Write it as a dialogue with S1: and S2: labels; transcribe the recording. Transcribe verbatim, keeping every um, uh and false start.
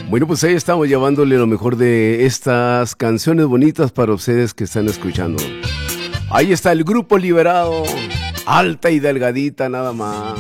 S1: Bueno, pues ahí estamos llevándole lo mejor de estas canciones bonitas para ustedes que están escuchando. Ahí está el Grupo Liberado, alta y delgadita nada más.